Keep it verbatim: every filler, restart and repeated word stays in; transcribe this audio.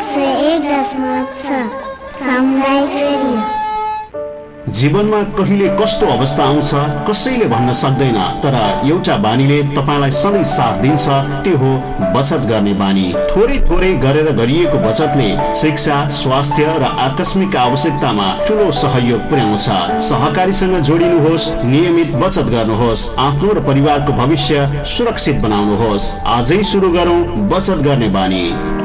एक सय एक दशमलव छ सामुदायिक रेडियो। जीवनमा कहिले कस्तो अवस्था आउँछ कसैले भन्न सक्दैन, तर एउटा बानीले तपाईलाई सधैँ साथ दिन्छ, त्यो हो बचत गर्ने बानी। थोरै थोरै गरेर गरिएको बचतले शिक्षा, स्वास्थ्य र आकस्मिक आवश्यकतामा ठुलो सहयोग पुर्याउँछ। सहकारीसँग जोडिनुहोस्, नियमित बचत गर्नुहोस्, आफ्नो र परिवारको भविष्य सुरक्षित बनाउनुहोस्। आजै सुरु गरौँ बचत गर्ने बानी।